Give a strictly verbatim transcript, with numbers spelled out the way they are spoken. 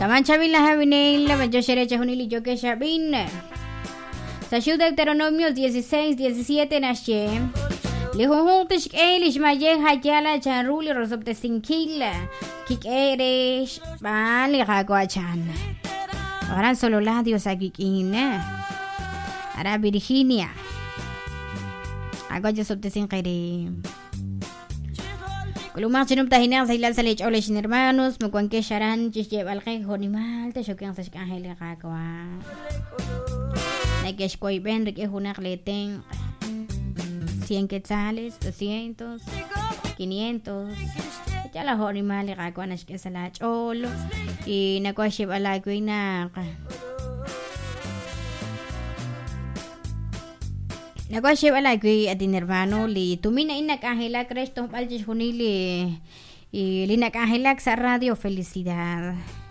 Taman Chavila Javinel, la Bayo Sherecha Junili Yoke Shabin. Sashu Deuteronomio dieciséis, diecisiete Nashe. Lihuntish Elish Maye Hayala Chanruli Rosopte Sinkila. Kik Erish Bali Raguachan. Ahora solo la Dios aquí. Ahora Virginia. Agoya Sopte Sinkiri. Kulumang sinumta hinang sa ilan sa lech ole sin hermanos mo kwan ke sharan chis jeb al kay honimal te shokyang sa skahel kakwa Nekesh koy ben rike hunak leteng cien quetzales, doscientos, quinientos. Ya la honimal kakwa na shke sa lach olo y nakwa sheb ala koy na Nagwa siya wala ko'y atin hermano li tumina inakahilak resto palchis hunili li nakahilak sa radio felicidad.